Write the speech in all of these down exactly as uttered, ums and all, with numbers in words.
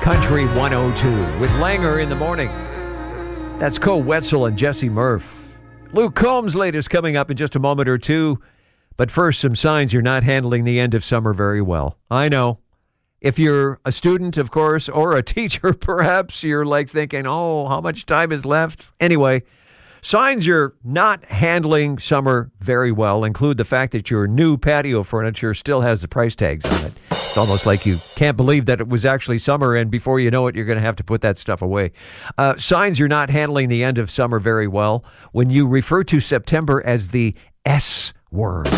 Country one oh two with Langer in the morning. That's Cole Wetzel and Jesse Murph. Luke Combs' latest coming up in just a moment or two. But first, some signs you're not handling the end of summer very well. I know. If you're a student, of course, or a teacher, perhaps, you're like thinking, oh, how much time is left? Anyway, signs you're not handling summer very well include the fact that your new patio furniture still has the price tags on it. It's almost like you can't believe that it was actually summer, and before you know it, you're going to have to put that stuff away. Uh, signs you're not handling the end of summer very well when you refer to September as the S word.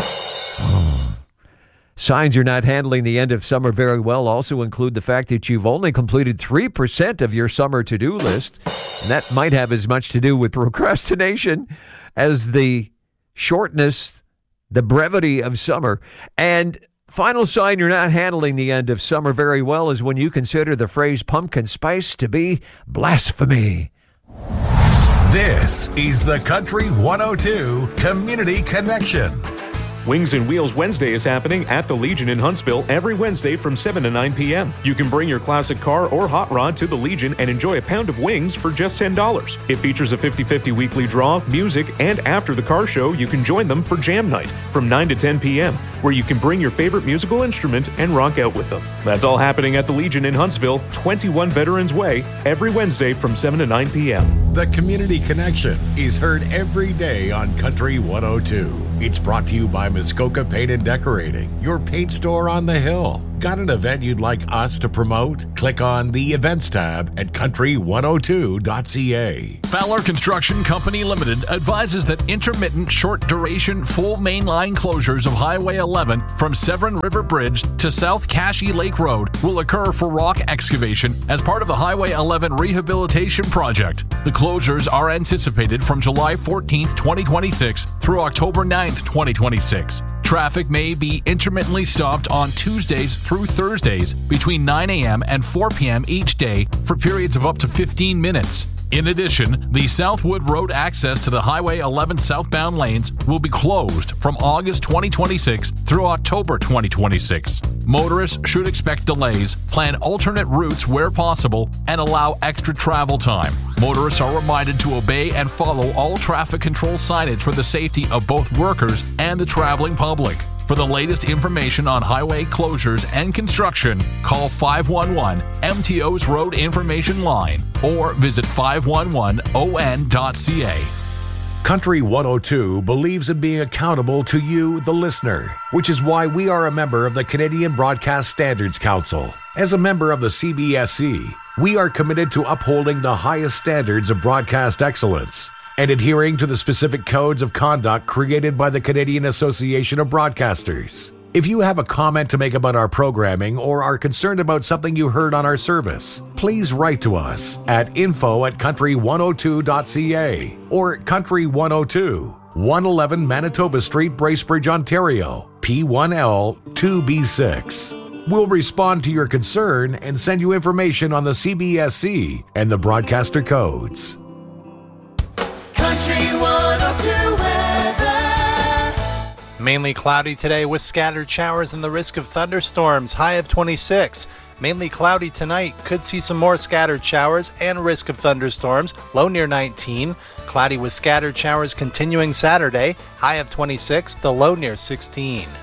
Signs you're not handling the end of summer very well also include the fact that you've only completed three percent of your summer to-do list. And that might have as much to do with procrastination as the shortness, the brevity of summer. And final sign you're not handling the end of summer very well is when you consider the phrase pumpkin spice to be blasphemy. This is the Country one oh two Community Connection. Wings and Wheels Wednesday is happening at the Legion in Huntsville every Wednesday from seven to nine p.m. You can bring your classic car or hot rod to the Legion and enjoy a pound of wings for just ten dollars. It features a fifty-fifty weekly draw, music, and after the car show, you can join them for Jam Night from nine to ten p.m., where you can bring your favorite musical instrument and rock out with them. That's all happening at the Legion in Huntsville, twenty-one Veterans Way, every Wednesday from seven to nine p.m. The Community Connection is heard every day on Country one oh two. It's brought to you by Muskoka Paint and Decorating, your paint store on the hill. Got an event you'd like us to promote? Click on the Events tab at country one oh two dot c a. Fowler Construction Company Limited advises that intermittent short-duration full mainline closures of Highway eleven from Severn River Bridge to South Cashy Lake Road will occur for rock excavation as part of the Highway eleven rehabilitation project. The closures are anticipated from July fourteenth, twenty twenty-six through October ninth, twenty twenty-six. Traffic may be intermittently stopped on Tuesdays through Thursdays between nine a.m. and four p.m. each day for periods of up to fifteen minutes. In addition, the Southwood Road access to the Highway eleven southbound lanes will be closed from August twenty twenty-six through October twenty twenty-six. Motorists should expect delays, plan alternate routes where possible, and allow extra travel time. Motorists are reminded to obey and follow all traffic control signage for the safety of both workers and the traveling public. For the latest information on highway closures and construction, call five one one M T O's Road Information Line or visit five one one O N dot c a. Country one oh two believes in being accountable to you, the listener, which is why we are a member of the Canadian Broadcast Standards Council. As a member of the C B S C, we are committed to upholding the highest standards of broadcast excellence and adhering to the specific codes of conduct created by the Canadian Association of Broadcasters. If you have a comment to make about our programming or are concerned about something you heard on our service, please write to us at info at country one oh two dot c a or Country one oh two, one eleven Manitoba Street, Bracebridge, Ontario, P one L two B six. We'll respond to your concern and send you information on the C B S C and the broadcaster codes. Country one oh two weather. Mainly cloudy today with scattered showers and the risk of thunderstorms. High of twenty-six. Mainly cloudy tonight. Could see some more scattered showers and risk of thunderstorms. Low near nineteen. Cloudy with scattered showers continuing Saturday. High of twenty-six. The low near sixteen.